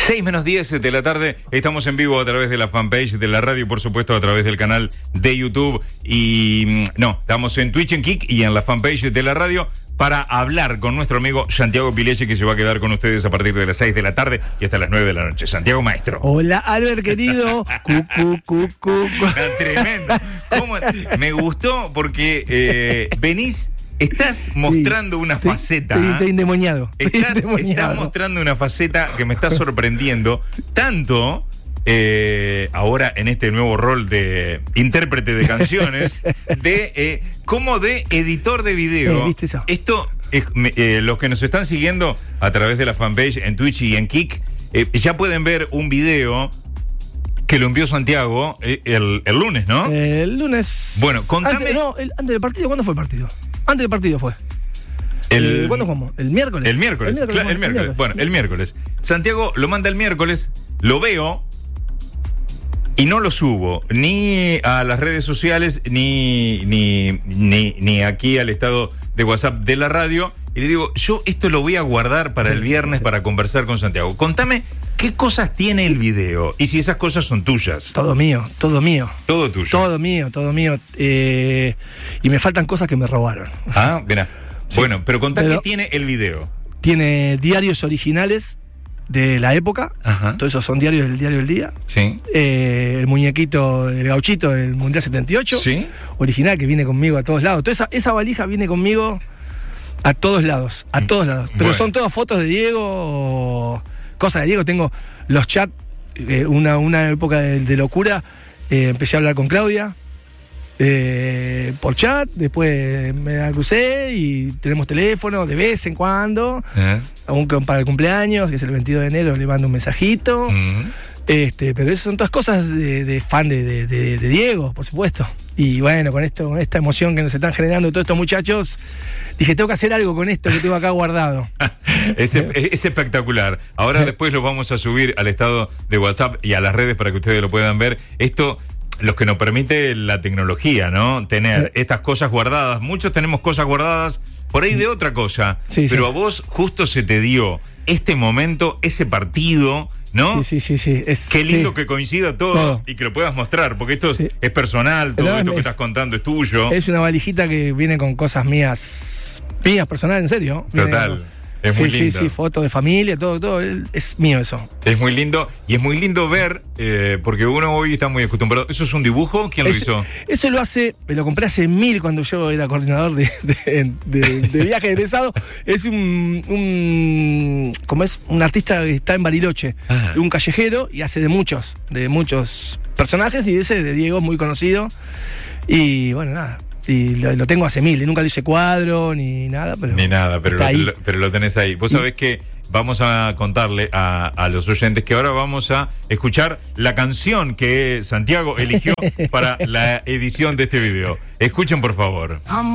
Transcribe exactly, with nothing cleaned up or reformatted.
seis menos diez de la tarde, estamos en vivo a través de la fanpage de la radio, por supuesto a través del canal de YouTube y no, estamos en Twitch, en Kik y en la fanpage de la radio para hablar con nuestro amigo Santiago Pilesi, que se va a quedar con ustedes a partir de las seis de la tarde y hasta las nueve de la noche. Santiago, maestro. Hola, Albert, querido. cu, cu, cu, cu. Tremendo. ¿Cómo? Me gustó porque eh, venís... Estás mostrando sí, una faceta. Estoy, estoy endemoniado. Estoy Estás, endemoniado. estás mostrando una faceta que me está sorprendiendo. Tanto eh, ahora en este nuevo rol de intérprete de canciones, de eh, como de editor de video. Eh, ¿viste eso? Esto, eh, eh, los que nos están siguiendo a través de la fanpage en Twitch y en Kik, eh, ya pueden ver un video que lo envió Santiago eh, el, el lunes, ¿no? El lunes. Bueno, contame. Antes, no, el, antes del partido, ¿cuándo fue el partido? Antes del partido fue. El, ¿Cuándo jugamos? ¿El miércoles? El miércoles, el miércoles, claro, el miércoles. el miércoles. Bueno, el miércoles. Santiago lo manda el miércoles, lo veo y no lo subo ni a las redes sociales ni, ni, ni, ni aquí al estado de WhatsApp de la radio. Y le digo, yo esto lo voy a guardar para el viernes para conversar con Santiago. Contame qué cosas tiene el video y si esas cosas son tuyas. Todo mío, todo mío. Todo tuyo. Todo mío, todo mío. Eh, y me faltan cosas que me robaron. Ah, mira. Sí. Bueno, pero contá pero qué tiene el video. Tiene diarios originales de la época. Ajá. Todos esos son diarios del diario del día. Sí. Eh, el muñequito, el gauchito del Mundial setenta y ocho. Sí. Original, que viene conmigo a todos lados. Toda esa, esa valija viene conmigo a todos lados, a todos lados. Pero bueno, son todas fotos de Diego, cosas de Diego. Tengo los chats, eh, una, una época de, de locura. Eh, empecé a hablar con Claudia eh, por chat, después me la crucé y tenemos teléfono de vez en cuando. ¿Eh? Aún para el cumpleaños, que es el veintidós de enero, le mando un mensajito. Uh-huh. Este, pero esas son todas cosas de, de fan de, de, de, de Diego, por supuesto. Y bueno, con esto, con esta emoción que nos están generando todos estos muchachos, dije, tengo que hacer algo con esto que tengo acá guardado. es, es espectacular. Ahora después lo vamos a subir al estado de WhatsApp y a las redes para que ustedes lo puedan ver. Esto, lo que nos permite la tecnología, ¿no? Tener estas cosas guardadas. Muchos tenemos cosas guardadas por ahí de otra cosa. Sí, pero sí. A vos justo se te dio este momento, ese partido, ¿no? Sí, sí, sí, sí. Es, Qué lindo sí. que coincida todo, todo y que lo puedas mostrar, porque esto sí. es personal, todo Pero esto es, que estás contando es tuyo. Es una valijita que viene con cosas mías, mías personales, en serio. Total. Viene, es sí, muy lindo. Sí, sí, fotos de familia, todo, todo, es mío eso. Es muy lindo, y es muy lindo ver, eh, porque uno hoy está muy acostumbrado. ¿Eso es un dibujo? ¿Quién lo eso, hizo? Eso lo hace, me lo compré hace mil cuando yo era coordinador de, de, de, de viaje de egresado. Es un, un, ¿cómo es? Un artista que está en Bariloche, ah. un callejero, y hace de muchos, de muchos personajes, y ese de Diego es muy conocido. Y bueno, nada. Y lo, lo tengo hace mil, y nunca le hice cuadro ni nada. Pero ni nada, pero lo, lo, pero lo tenés ahí. Vos sabés que vamos a contarle a, a los oyentes que ahora vamos a escuchar la canción que Santiago eligió para la edición de este video. Escuchen, por favor.